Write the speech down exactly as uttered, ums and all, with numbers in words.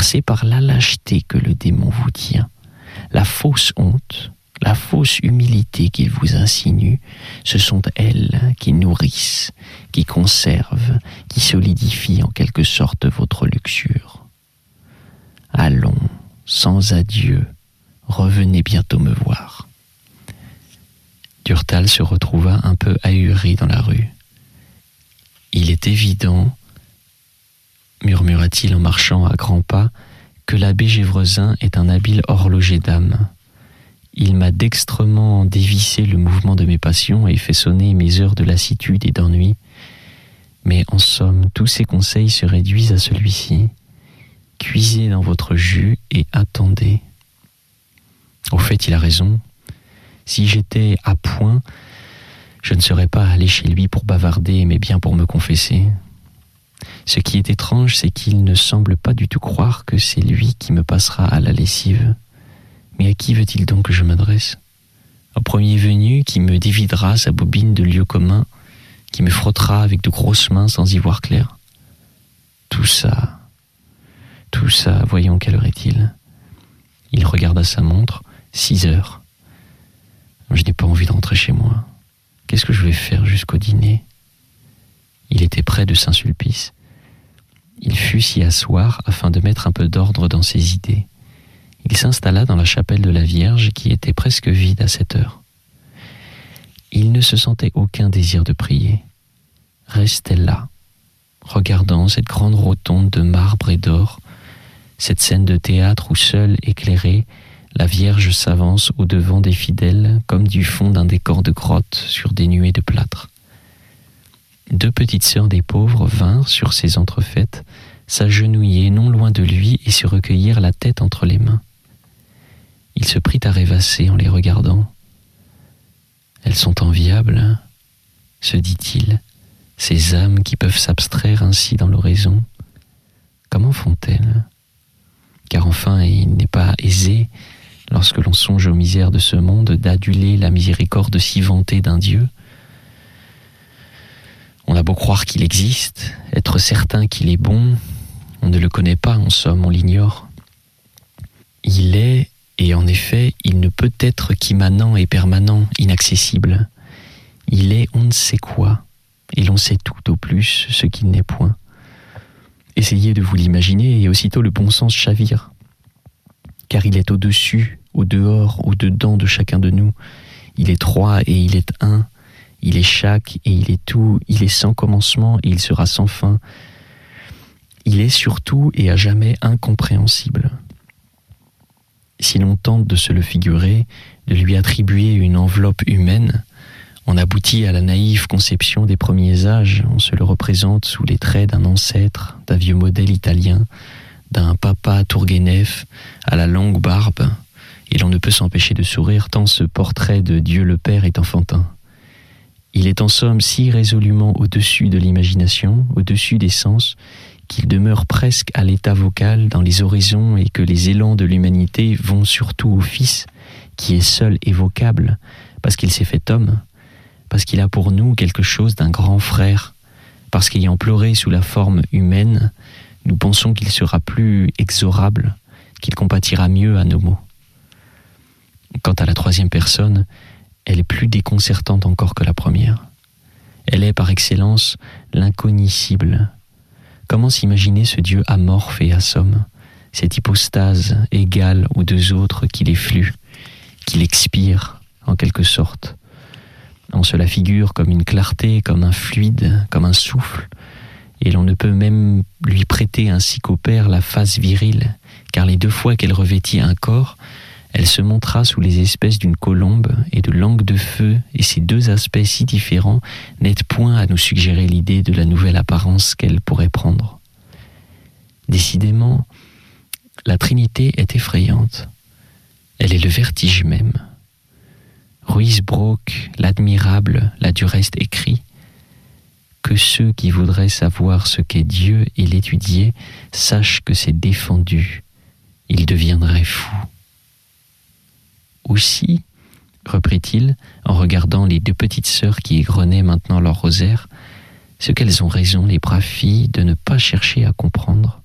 car c'est par la lâcheté que le démon vous tient. La fausse honte, la fausse humilité qu'il vous insinue, ce sont elles qui nourrissent, qui conservent, qui solidifient en quelque sorte votre luxure. Allons, sans adieu, revenez bientôt me voir. Durtal se retrouva un peu ahuri dans la rue. Il est évident, murmura-t-il en marchant à grands pas, que l'abbé Gévrezin est un habile horloger d'âme. Il m'a dextrement dévissé le mouvement de mes passions et fait sonner mes heures de lassitude et d'ennui. Mais en somme, tous ces conseils se réduisent à celui-ci. Cuisez dans votre jus et attendez. Au fait, il a raison. Si j'étais à point, je ne serais pas allé chez lui pour bavarder, mais bien pour me confesser. Ce qui est étrange, c'est qu'il ne semble pas du tout croire que c'est lui qui me passera à la lessive. Mais à qui veut-il donc que je m'adresse ? Au premier venu qui me dévidera sa bobine de lieu commun, qui me frottera avec de grosses mains sans y voir clair. Tout ça, tout ça, voyons quelle heure est-il ? Il regarda sa montre, six heures. Je n'ai pas envie de rentrer chez moi. Qu'est-ce que je vais faire jusqu'au dîner ? Il était près de Saint-Sulpice. Il fut s'y asseoir afin de mettre un peu d'ordre dans ses idées. Il s'installa dans la chapelle de la Vierge qui était presque vide à cette heure. Il ne se sentait aucun désir de prier. Restait là, regardant cette grande rotonde de marbre et d'or, cette scène de théâtre où seule éclairée, la Vierge s'avance au-devant des fidèles comme du fond d'un décor de grotte sur des nuées de plâtre. Deux petites sœurs des pauvres vinrent sur ces entrefaites, s'agenouiller non loin de lui et se recueillir la tête entre les mains. Il se prit à rêvasser en les regardant. « Elles sont enviables, se dit-il, ces âmes qui peuvent s'abstraire ainsi dans l'oraison. Comment font-elles ? Car enfin, il n'est pas aisé, lorsque l'on songe aux misères de ce monde, d'aduler la miséricorde si vantée d'un Dieu. On a beau croire qu'il existe, être certain qu'il est bon, on ne le connaît pas, en somme, on l'ignore. Il est, et en effet, il ne peut être qu'immanent et permanent, inaccessible. Il est on ne sait quoi, et l'on sait tout au plus ce qu'il n'est point. Essayez de vous l'imaginer, et aussitôt le bon sens chavire. Car il est au-dessus, au-dehors, au-dedans de chacun de nous. Il est trois et il est un. Il est chaque et il est tout. Il est sans commencement et il sera sans fin. Il est surtout et à jamais incompréhensible. Si l'on tente de se le figurer, de lui attribuer une enveloppe humaine, on aboutit à la naïve conception des premiers âges. On se le représente sous les traits d'un ancêtre, d'un vieux modèle italien, d'un papa Tourgueneff à la longue barbe, et l'on ne peut s'empêcher de sourire tant ce portrait de Dieu le Père est enfantin. Il est en somme si résolument au-dessus de l'imagination, au-dessus des sens, qu'il demeure presque à l'état vocal dans les oraisons et que les élans de l'humanité vont surtout au Fils, qui est seul évocable, parce qu'il s'est fait homme, parce qu'il a pour nous quelque chose d'un grand frère, parce qu'ayant pleuré sous la forme humaine, nous pensons qu'il sera plus exorable, qu'il compatira mieux à nos maux. Quant à la troisième personne, elle est plus déconcertante encore que la première. Elle est par excellence l'incognoscible. Comment s'imaginer ce Dieu amorphe et assomme, cette hypostase égale aux deux autres qui l'effluent, qui l'expire en quelque sorte. On se la figure comme une clarté, comme un fluide, comme un souffle, et l'on ne peut même lui prêter ainsi qu'au Père la face virile, car les deux fois qu'elle revêtit un corps, elle se montra sous les espèces d'une colombe et de langue de feu, et ces deux aspects si différents n'aident point à nous suggérer l'idée de la nouvelle apparence qu'elle pourrait prendre. Décidément, la Trinité est effrayante. Elle est le vertige même. Ruysbrock, l'admirable, l'a du reste écrit, que ceux qui voudraient savoir ce qu'est Dieu et l'étudier sachent que c'est défendu. Ils deviendraient fous. Aussi, reprit-il, en regardant les deux petites sœurs qui égrenaient maintenant leur rosaire, ce qu'elles ont raison, les braves filles, de ne pas chercher à comprendre.